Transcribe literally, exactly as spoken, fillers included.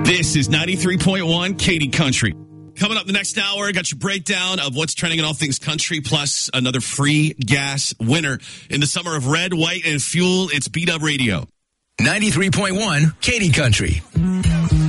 This is ninety-three point one Katy Country. Coming up the next hour, I got your breakdown of what's trending in all things country, plus another free gas winner in the summer of red, white, and fuel. It's B-Dub Radio. ninety-three point one Katy Country.